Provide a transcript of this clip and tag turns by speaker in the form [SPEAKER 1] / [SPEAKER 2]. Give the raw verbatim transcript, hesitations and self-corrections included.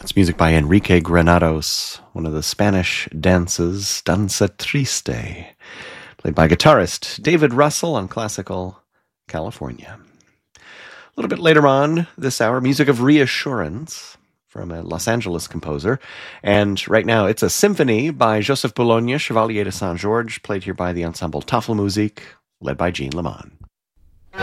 [SPEAKER 1] It's music by Enrique Granados, one of the Spanish dances, Danza Triste, played by guitarist David Russell on Classical California. A little bit later on this hour, music of reassurance from a Los Angeles composer. And right now, it's a symphony by Joseph Bologna, Chevalier de Saint-Georges, played here by the ensemble Tafelmusik, led by Jean Leman.